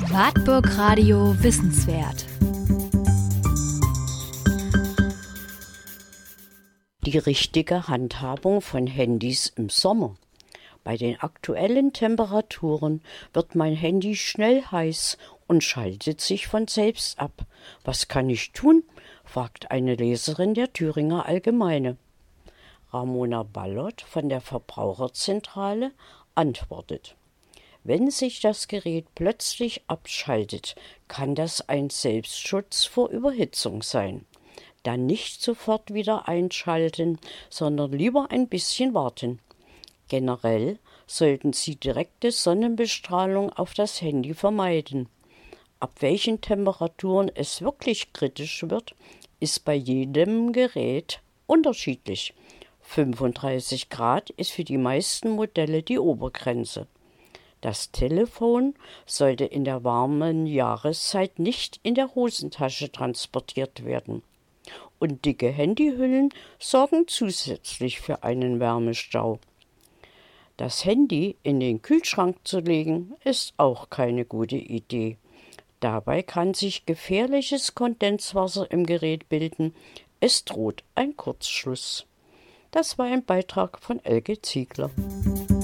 Wartburg Radio Wissenswert. Die richtige Handhabung von Handys im Sommer. Bei den aktuellen Temperaturen wird mein Handy schnell heiß und schaltet sich von selbst ab. Was kann ich tun? Fragt eine Leserin der Thüringer Allgemeine. Ramona Ballot von der Verbraucherzentrale antwortet: Wenn sich das Gerät plötzlich abschaltet, kann das ein Selbstschutz vor Überhitzung sein. Dann nicht sofort wieder einschalten, sondern lieber ein bisschen warten. Generell sollten Sie direkte Sonnenbestrahlung auf das Handy vermeiden. Ab welchen Temperaturen es wirklich kritisch wird, ist bei jedem Gerät unterschiedlich. 35 Grad ist für die meisten Modelle die Obergrenze. Das Telefon sollte in der warmen Jahreszeit nicht in der Hosentasche transportiert werden. Und dicke Handyhüllen sorgen zusätzlich für einen Wärmestau. Das Handy in den Kühlschrank zu legen, ist auch keine gute Idee. Dabei kann sich gefährliches Kondenswasser im Gerät bilden. Es droht ein Kurzschluss. Das war ein Beitrag von Elke Ziegler.